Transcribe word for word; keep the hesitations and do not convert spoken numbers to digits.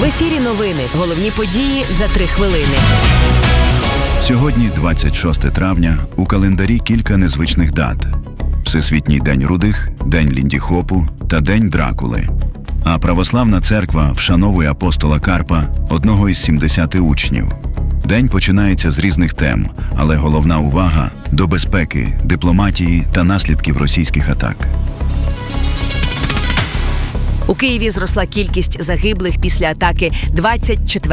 В ефірі новини. Головні події за три хвилини. Сьогодні, двадцять шосте травня, у календарі кілька незвичних дат. Всесвітній день рудих, День Лінді-Хопу та День Дракули. А православна церква вшановує апостола Карпа, одного із сімдесяти учнів. День починається з різних тем, але головна увага – до безпеки, дипломатії та наслідків російських атак. У Києві зросла кількість загиблих після атаки двадцять четвертого